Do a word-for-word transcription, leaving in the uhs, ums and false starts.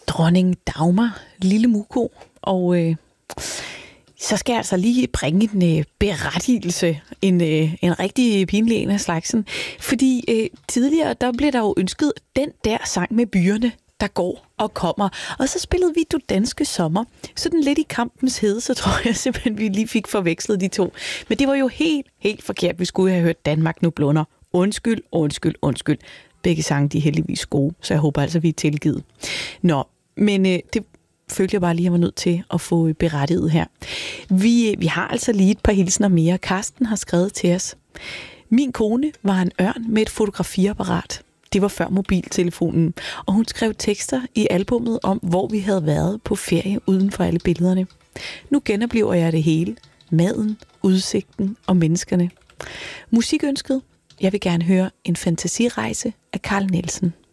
dronning Dagmar, lille Muko, og øh, så skal jeg altså lige bringe en øh, berettigelse, en, øh, en rigtig pinlig en af slagsen, fordi øh, tidligere, der blev der jo ønsket den der sang med byerne, der går og kommer. Og så spillede vi Du Danske Sommer. Sådan lidt i kampens hede, så tror jeg simpelthen, vi lige fik forvekslet de to. Men det var jo helt, helt forkert. Vi skulle have hørt Danmark Nu Blunder. Undskyld, undskyld, undskyld. Begge sange, de er heldigvis gode, så jeg håber altså, vi er tilgivet. Nå, men øh, det følte jeg bare lige, at jeg var nødt til at få berettiget her. Vi, vi har altså lige et par hilsener mere. Karsten har skrevet til os. Min kone var en ørn med et fotografiapparat. Det var før mobiltelefonen, og hun skrev tekster i albummet om, hvor vi havde været på ferie uden for alle billederne. Nu genoplever jeg det hele. Maden, udsigten og menneskerne. Musikønsket? Jeg vil gerne høre En fantasirejse af Carl Nielsen.